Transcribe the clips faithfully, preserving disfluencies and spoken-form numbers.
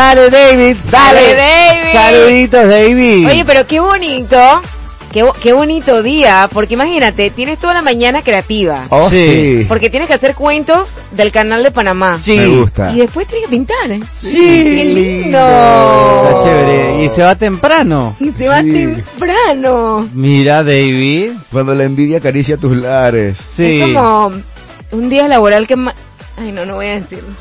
Dale, David. Dale, Dale, David. Saluditos, David. Oye, pero qué bonito. Qué, qué bonito día, porque imagínate, tienes toda la mañana creativa. Oh, sí. sí. Porque tienes que hacer cuentos del canal de Panamá. Sí. Me gusta. Y después tienes que pintar, ¿eh? Sí. Qué lindo. Está chévere. Y se va temprano. Y se va sí. temprano. Mira, David. Cuando la envidia acaricia tus lares. Sí. Es como un día laboral que... Ma- Ay, no, no voy a decirlo.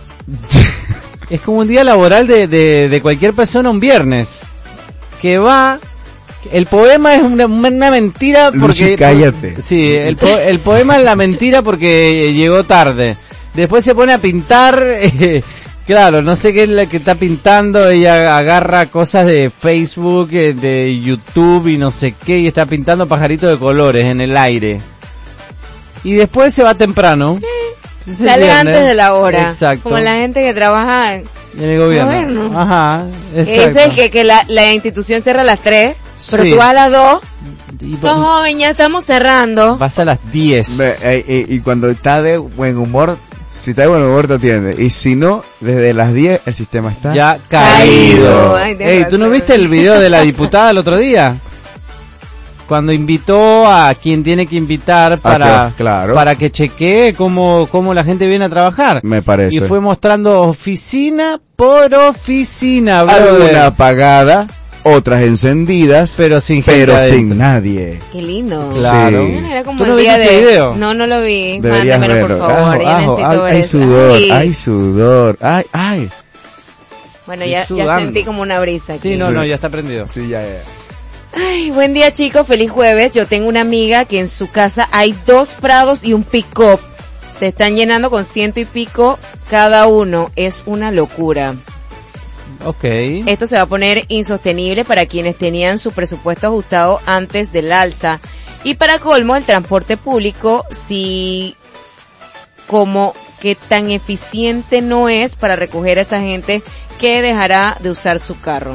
Es como un día laboral de, de, de cualquier persona un viernes. Que va... El poema es una, una mentira porque... Luchi, cállate. Sí, el, po, el poema es la mentira porque llegó tarde. Después se pone a pintar, eh, claro, no sé qué es la que está pintando, ella agarra cosas de Facebook, eh, de YouTube y no sé qué, y está pintando pajaritos de colores en el aire. Y después se va temprano. Sí. Sale antes de la hora. Exacto. Como la gente que trabaja en, en el gobierno. gobierno. Ajá, exacto. Ese es que, que la, la institución cierra a las tres. Pero sí. tú vas a las dos. Y, no, joven, ya estamos cerrando. Vas a las diez. Ve, eh, eh, y cuando está de buen humor, si está de buen humor te atiende. Y si no, desde las diez el sistema está ya caído. Ay, Ey, ¿tú no viste el video de la diputada el otro día? Cuando invitó a quien tiene que invitar para, ah, claro. para que chequee cómo, cómo la gente viene a trabajar. Me parece. Y fue mostrando oficina por oficina, brother. Alguna apagada, otras encendidas, pero sin gente pero adentro. sin nadie. Qué lindo. Claro. Sí. Era como ¿Tú no el día viste de... ese video? No, no lo vi. Deberías Mándamelo, verlo. por favor. Ajo, Ya ajo, necesito ay, ver hay eso. sudor, Ay. hay sudor, ay, ay. Bueno, ya, Estoy ya sudando. sentí como una brisa aquí. Sí, no, no, ya está prendido. Sí, ya, ya. Ay, buen día, chicos, feliz jueves. Yo tengo una amiga que en su casa hay dos prados y un pick-up. Se están llenando con ciento y pico cada uno. Es una locura. Ok. Esto se va a poner insostenible para quienes tenían su presupuesto ajustado antes del alza. Y para colmo, el transporte público, si como que tan eficiente no es para recoger a esa gente que dejará de usar su carro.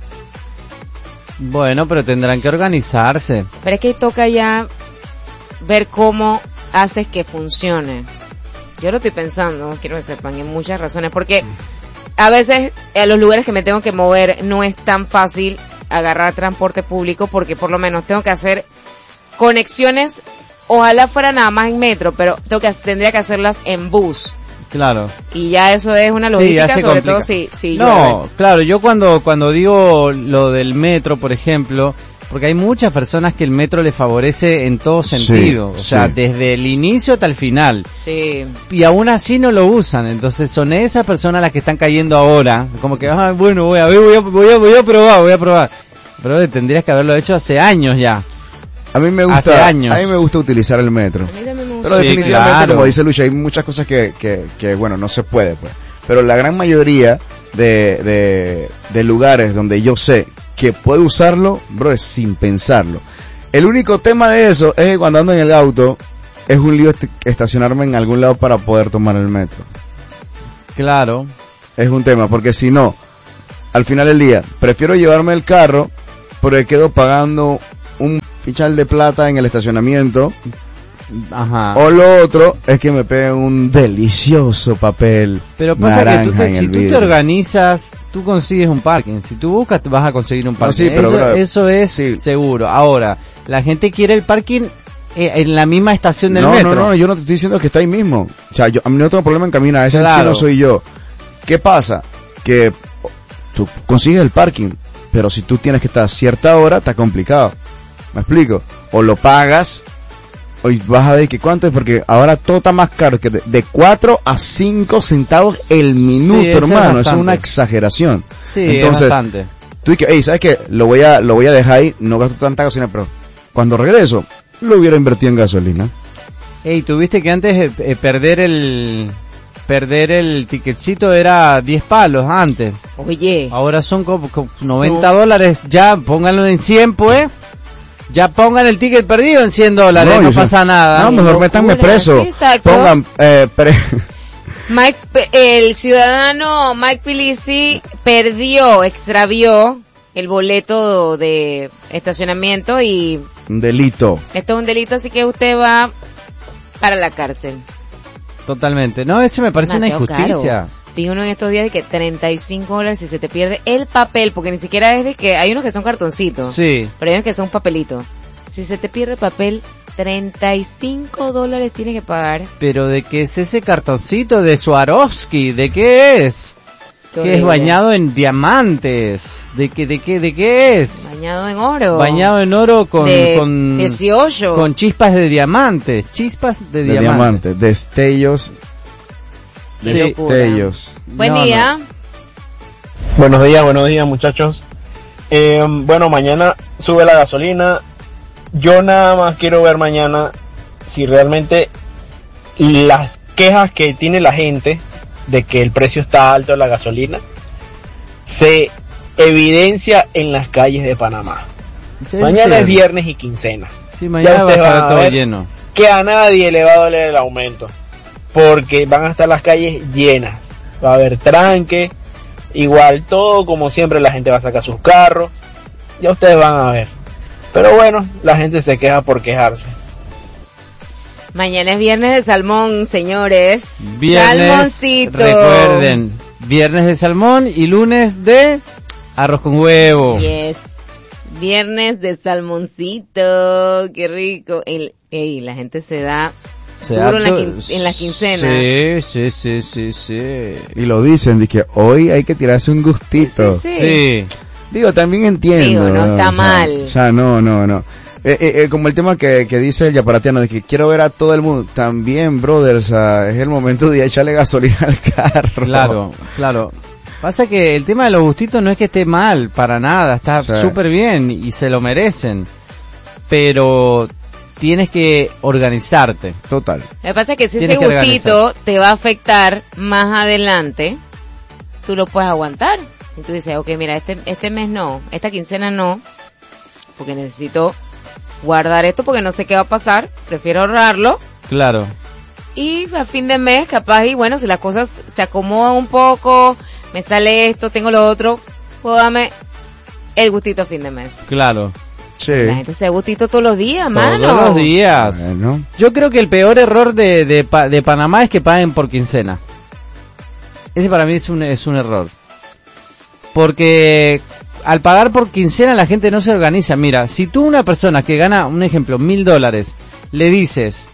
Bueno, pero tendrán que organizarse. Pero es que toca ya ver cómo haces que funcione. Yo lo estoy pensando, quiero que sepan, en muchas razones, porque a veces a los lugares que me tengo que mover no es tan fácil agarrar transporte público, porque por lo menos tengo que hacer conexiones, ojalá fuera nada más en metro, pero tengo que, tendría que hacerlas en bus. Claro. Y ya eso es una Sí, logística, ya se sobre complica. todo si, si No, llueve. claro, yo cuando cuando digo lo del metro, por ejemplo, porque hay muchas personas que el metro les favorece en todo sentido, Sí, o sea, sí. desde el inicio hasta el final, Sí. y aún así no lo usan, entonces son esas personas las que están cayendo ahora, como que, ah, bueno, voy a ver, voy a, voy a, voy a probar, voy a probar, pero tendrías que haberlo hecho hace años ya. A mí me Hace gusta, años. a mí me gusta utilizar el metro. A mí también me gusta. Pero Sí, definitivamente, claro. como dice Lucha, hay muchas cosas que, que, que, bueno, no se puede, pues. Pero la gran mayoría de, de, de lugares donde yo sé que puedo usarlo, bro, es sin pensarlo. El único tema de eso es que cuando ando en el auto, es un lío est- estacionarme en algún lado para poder tomar el metro. Claro. Es un tema, porque si no, al final del día, prefiero llevarme el carro, porque quedo pagando un pichal de plata en el estacionamiento. Ajá. O lo otro es que me peguen un delicioso papel Pero pasa que tú naranja te, en si el tú te vidrio. organizas, tú consigues un parking. Si tú buscas, te vas a conseguir un parking. sí, pero, eso, bro, eso es sí. seguro. Ahora, la gente quiere el parking eh, en la misma estación del no, metro. no, no, yo no te estoy diciendo que está ahí mismo. O sea, yo, a mí no tengo problema en caminar, ese Claro. sí no soy yo. ¿Qué pasa? Que oh, tú consigues el parking, pero si tú tienes que estar a cierta hora, está complicado. ¿Me explico? O lo pagas, o vas a ver que cuánto es, porque ahora todo está más caro, que de, de cuatro a cinco centavos el minuto, Sí, eso es hermano. Eso es bastante. una exageración. Sí, Entonces, es bastante. tú dices, hey, ¿sabes qué? Lo voy a, lo voy a dejar ahí, no gasto tanta gasolina, pero cuando regreso, lo hubiera invertido en gasolina. Ey, tuviste que antes eh, eh, perder el perder el ticketcito era diez palos antes. Oye. Ahora son como, como noventa dólares. Ya, pónganlo en cien, pues. Ya pongan el ticket perdido en cien dólares, no, yo sé- pasa nada. No, mejor Locura, métanme preso. sí, exacto. Pongan, eh, pre- Mike, el ciudadano Mike Pilisi perdió, extravió el boleto de estacionamiento y un delito. esto es un delito, así que usted va para la cárcel. Totalmente. No, ese me parece una injusticia. Caro. Vi uno en estos días de que treinta y cinco dólares si se te pierde el papel, porque ni siquiera es de que hay unos que son cartoncitos. Sí. Pero hay unos que son papelitos. Si se te pierde papel, treinta y cinco dólares tienes que pagar. Pero ¿de qué es ese cartoncito de Swarovski? ¿De qué es? Qué que es bañado en diamantes. ¿De qué, de qué, de qué es? Bañado en oro. Bañado en oro con, de con dieciocho. Con chispas de diamantes. Chispas de, de diamantes. diamante, destellos. Sí. Destellos. Buen No, día. no. Buenos días, buenos días muchachos. Eh, bueno, mañana sube la gasolina. Yo nada más quiero ver mañana si realmente las quejas que tiene la gente de que el precio está alto de la gasolina se evidencia en las calles de Panamá. Sí, Mañana sí. es viernes y quincena. Sí, mañana Ya va a ustedes estar van a todo ver lleno. Que a nadie le va a doler el aumento, porque van a estar las calles llenas, va a haber tranque, igual todo como siempre, la gente va a sacar sus carros, ya ustedes van a ver. Pero bueno, la gente se queja por quejarse. Mañana es viernes de salmón, señores. Viernes, Salmoncito. recuerden, viernes de salmón y lunes de arroz con huevo. Yes. Viernes de salmoncito, qué rico. El, ey, la gente se da Se duro en la, da- quin- en la quincena. Sí, sí, sí, sí, sí. Y lo dicen, de que hoy hay que tirarse un gustito. Sí, sí, Sí. Digo, también entiendo. Digo, no está O sea, mal. O sea, no, no, no. Eh, eh, eh, como el tema que, que dice el yaparatiano, de que quiero ver a todo el mundo. También, brother, o sea, es el momento de echarle gasolina al carro. Claro, claro. Pasa que el tema de los gustitos no es que esté mal, para nada, está Sí. súper bien y se lo merecen. Pero tienes que organizarte. Total. Lo que pasa es que si Tienes ese que gustito te va a afectar más adelante, tú lo puedes aguantar. Y tú dices, ok, mira, este, este mes no, esta quincena no, porque necesito guardar esto porque no sé qué va a pasar, prefiero ahorrarlo. Claro. Y a fin de mes, capaz, y bueno, si las cosas se acomodan un poco, me sale esto, tengo lo otro, puedo darme el gustito a fin de mes. Claro. Sí. La gente se da gustito todos los días, mano. Todos los días. Bueno. Yo creo que el peor error de, de, Pa- de Panamá es que paguen por quincena. Ese para mí es un, es un error. Porque al pagar por quincena la gente no se organiza. Mira, si tú una persona que gana, un ejemplo, mil dólares, le dices,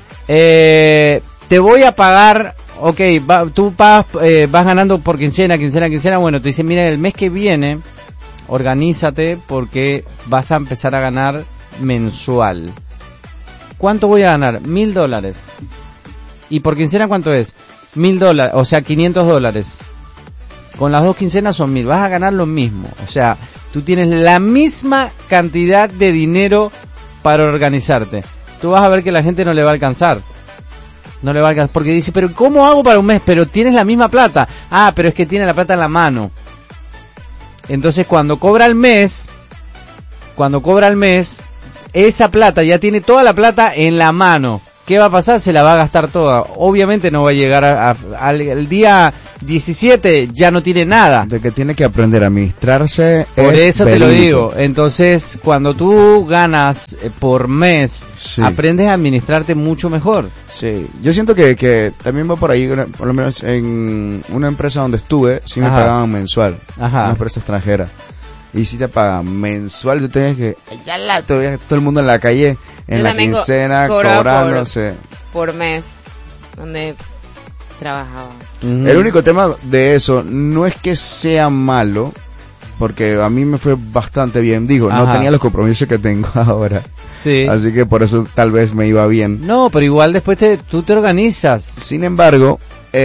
eh, te voy a pagar, ok, va, tú pagas, eh, vas ganando por quincena, quincena, quincena, bueno, te dicen, mira, el mes que viene, organízate porque vas a empezar a ganar mensual. ¿Cuánto voy a ganar? Mil dólares. ¿Y por quincena cuánto es? Mil dólares, o sea, quinientos dólares. Con las dos quincenas son mil, vas a ganar lo mismo. O sea, tú tienes la misma cantidad de dinero para organizarte. Tú vas a ver que la gente no le va a alcanzar. No le va a alcanzar, porque dice, pero ¿cómo hago para un mes? Pero tienes la misma plata. Ah, pero es que tiene la plata en la mano. Entonces cuando cobra el mes, cuando cobra el mes, esa plata, ya tiene toda la plata en la mano. ¿Qué va a pasar? Se la va a gastar toda. Obviamente no va a llegar a, a- al, al día diecisiete, ya no tiene nada. De que tiene que aprender a administrarse. Por es eso te lo verídico. digo. Entonces, cuando tú ganas eh, por mes, Sí. aprendes a administrarte mucho mejor. Sí, yo siento que, que también va por ahí, una- por lo menos en una empresa donde estuve, sí me Ajá. pagaban mensual, Ajá. una empresa extranjera, y si te pagan mensual, tú tienes que, ya la, todavía todo el mundo en la calle, en Yo la también co- quincena, cobraba cobrándose. Por mes, donde trabajaba. Ujú. El único tema de eso no es que sea malo, porque a mí me fue bastante bien, digo, no Ajá. tenía los compromisos que tengo ahora, Sí. así que por eso tal vez me iba bien. No, pero igual después te, tú te organizas. Sin embargo,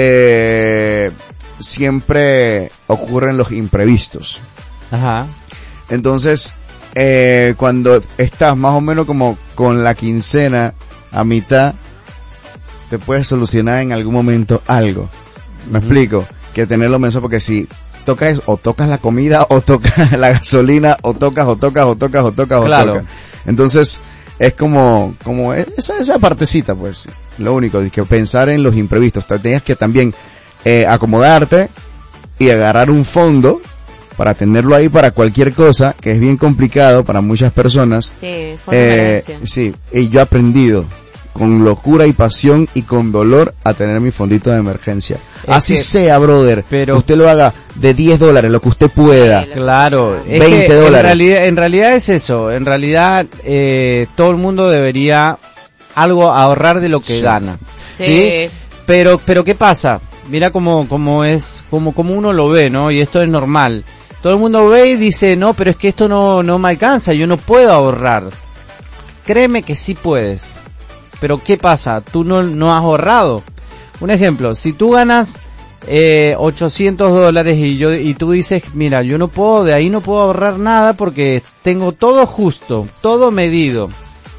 eh, siempre ocurren los imprevistos. Ajá. Entonces, eh, cuando estás más o menos como con la quincena a mitad, te puedes solucionar en algún momento algo. ¿Me Ujú. explico? Que tenerlo mensual, porque si tocas, o tocas la comida, o tocas la gasolina, o tocas, o tocas, o tocas, o tocas, Claro. o tocas. Entonces, es como, como esa, esa partecita, pues, lo único, es que pensar en los imprevistos. Te tenías que también eh, acomodarte y agarrar un fondo para tenerlo ahí para cualquier cosa, que es bien complicado para muchas personas. Sí, fue una Eh, emergencia. sí, y yo he aprendido con locura y pasión y con dolor a tener mi fondito de emergencia. Es Así que, sea, brother, pero que usted lo haga de diez dólares, lo que usted pueda. Claro, es veinte que dólares. En realidad, en realidad es eso. En realidad, eh, todo el mundo debería algo ahorrar de lo que Sí. gana. Sí. ¿Sí? Pero, pero ¿qué pasa? Mira cómo, cómo es, cómo, cómo uno lo ve, ¿no? Y esto es normal. Todo el mundo ve y dice, no, pero es que esto no, no me alcanza, yo no puedo ahorrar. Créeme que sí puedes. Pero ¿qué pasa? Tú no, no has ahorrado. Un ejemplo, si tú ganas eh, ochocientos dólares y yo y tú dices, mira, yo no puedo, de ahí no puedo ahorrar nada porque tengo todo justo, todo medido.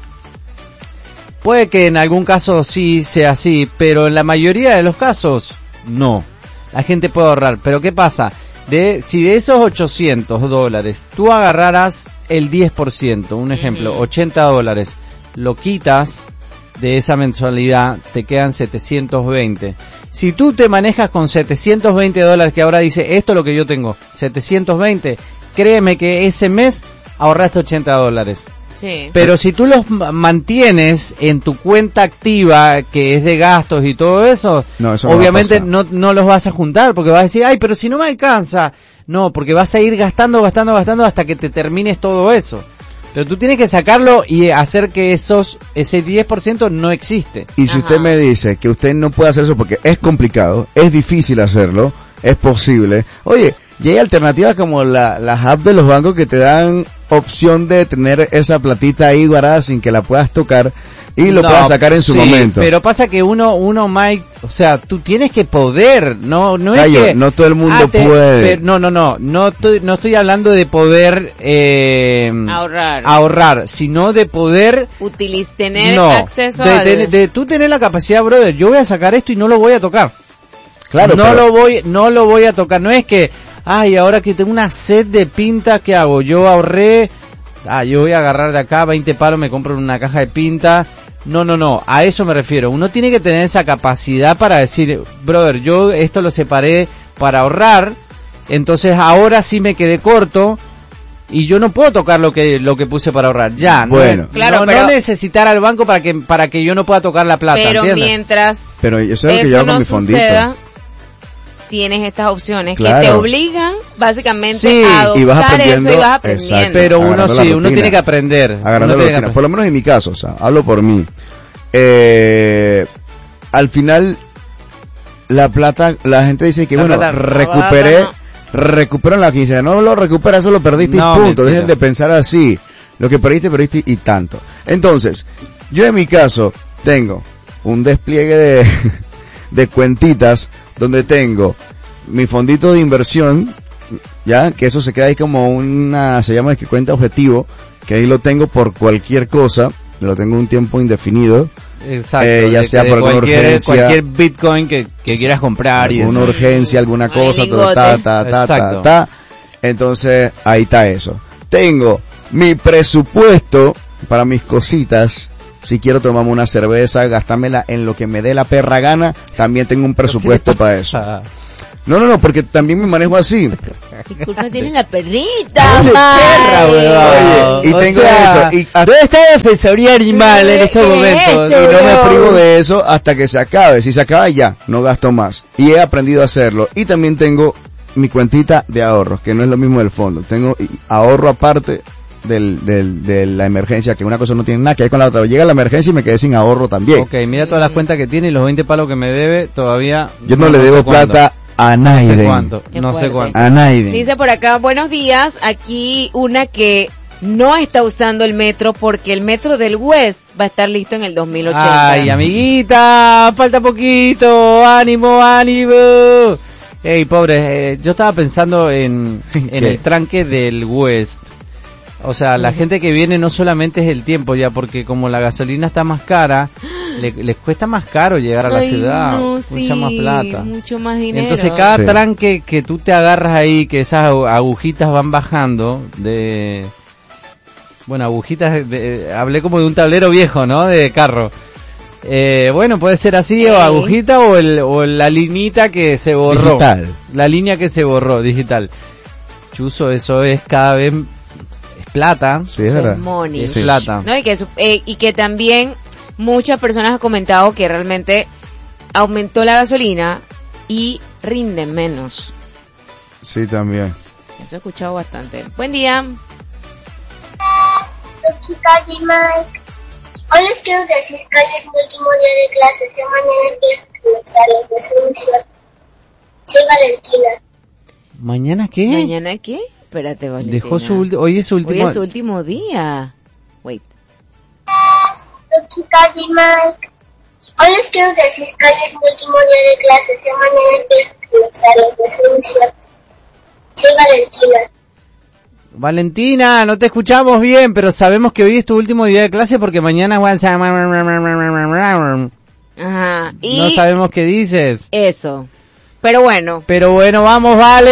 Puede que en algún caso sí sea así, pero en la mayoría de los casos no. La gente puede ahorrar, pero ¿qué pasa? De, si de esos ochocientos dólares tú agarraras el diez por ciento, un ejemplo, Uh-huh. ochenta dólares, lo quitas de esa mensualidad, te quedan setecientos veinte. Si tú te manejas con setecientos veinte dólares, que ahora dice, esto es lo que yo tengo, setecientos veinte, créeme que ese mes ahorraste ochenta dólares. Sí. Pero si tú los ma- mantienes en tu cuenta activa, que es de gastos y todo eso, No, eso no va a obviamente pasar. no, no los vas a juntar, porque vas a decir, ay, pero si no me alcanza. No, porque vas a ir gastando, gastando, gastando hasta que te termines todo eso. Pero tú tienes que sacarlo y hacer que esos ese diez por ciento no existe. Y si Ajá. usted me dice que usted no puede hacer eso porque es complicado, es difícil hacerlo, es posible. Oye, y hay alternativas como la, las apps de los bancos que te dan opción de tener esa platita ahí guardada sin que la puedas tocar y lo No, puedas sacar en su sí, momento. Pero pasa que uno, uno, Mike, o sea, tú tienes que poder, no, no es Gallo, que no todo el mundo ah, te- puede. pero no, no, no, no estoy, no estoy hablando de poder eh, Ahorrar. ahorrar, sino de poder Utiliz tener no, acceso de, al... de, de tú tener la capacidad, brother. Yo voy a sacar esto y no lo voy a tocar. Claro, no pero- lo voy, no lo voy a tocar. No es que, ay, ahora que tengo una sed de pinta, ¿qué hago? Yo ahorré, ah, yo voy a agarrar de acá veinte palos, me compro una caja de pinta. No, no, no, a eso me refiero. Uno tiene que tener esa capacidad para decir, brother, yo esto lo separé para ahorrar, entonces ahora sí me quedé corto y yo no puedo tocar lo que lo que puse para ahorrar. Ya, no- Bueno. no, Claro, no, pero- necesitar al banco para que para que yo no pueda tocar la plata, Pero ¿entiendes? mientras Pero eso es lo que eso yo hago no con mi fondito. suceda, tienes estas opciones Claro. que te obligan básicamente Sí, a adoptar y vas eso aprendiendo, y vas aprendiendo. exacto. Pero uno Agarrando la sí, uno rutina. tiene que aprender. Uno Agarrando la tiene que rutina. aprender. Por lo menos en mi caso, o sea, hablo por mí. Eh, al final, la plata, la gente dice que La bueno, plata- recuperé, no. recupero en la quincena. No lo recupera, eso lo perdiste No, y punto. mentira. Dejen de pensar así. Lo que perdiste, perdiste y tanto. Entonces, yo en mi caso, tengo un despliegue de, de cuentitas donde tengo mi fondito de inversión, ya, que eso se queda ahí como una, se llama que cuenta objetivo, que ahí lo tengo por cualquier cosa, lo tengo un tiempo indefinido, Exacto, eh, ya de- sea de por alguna cualquier, urgencia. cualquier Bitcoin que, que quieras comprar y alguna eso. urgencia, alguna Ay, cosa, ta, lingote. ta, ta, ta, ta, Exacto. ta. Entonces, ahí está eso. Tengo mi presupuesto para mis cositas. Si quiero tomarme una cerveza, gastármela en lo que me dé la perra gana, también tengo un presupuesto para eso. pasa? No, no, no, porque también me manejo así. Disculpa, tienes la perrita, Dale, perra, Mike. weón. Oye, y O tengo sea, eso. Y hasta- ¿dónde está la defensoría animal en estos ¿Qué es momentos? esto, y no me weón? privo de eso hasta que se acabe. Si se acaba ya, no gasto más. Y he aprendido a hacerlo. Y también tengo mi cuentita de ahorros, que no es lo mismo del fondo. Tengo y- ahorro aparte del, del, de la emergencia, que una cosa no tiene nada que ver con la otra. Llega la emergencia y me quedé sin ahorro también. Ok, mira todas las cuentas que tiene y los veinte palos que me debe, todavía... Yo no, le sé debo cuándo. plata a No sé nadie. cuánto, Qué no sé fuerte. cuánto. A nadie. Dice por acá, buenos días, aquí una que no está usando el metro porque el metro del West va a estar listo en el dos mil ochenta. Ay, amiguita, falta poquito, ánimo, ánimo. Ey, pobre, eh, yo estaba pensando en, en ¿Qué? el tranque del West. O sea, la gente que viene no solamente es el tiempo ya, porque como la gasolina está más cara, le- les cuesta más caro llegar a la Ay, ciudad, no, mucha sí, más plata. mucho más dinero. Entonces cada Sí. tranque que tú te agarras ahí, que esas agu- agujitas van bajando de... Bueno, agujitas, de- hablé como de un tablero viejo, ¿no? De carro. Eh, bueno, puede ser así, o Ey. agujita o, el, o la linita que se borró. Digital. La línea que se borró, digital. Chuzo, eso es cada vez... Es plata. Sí, es Eso es verdad. money. Es Sí. plata. No, y que, su- eh, y que también muchas personas han comentado que realmente aumentó la gasolina y rinde menos. Sí, también. Eso he escuchado bastante. Buen día. Chica y Mike. Hoy les quiero decir que hoy es mi último día de clases. Ya mañana empiezo a comenzar. Les deseo un shot. Soy Valentina. ¿Mañana qué? ¿Mañana qué? Espérate, Valentina. Dejó su ulti- hoy es su último. Hoy es su último día. Wait. Chica y Mike. Hoy les quiero decir que hoy es mi último día de clases. Ya mañana empiezo a comenzar. Les deseo un shot. Soy Valentina. Valentina, no te escuchamos bien, pero sabemos que hoy es tu último día de clase porque mañana Ajá. Y no sabemos qué dices. eso. Pero bueno. Pero bueno, vamos, vale.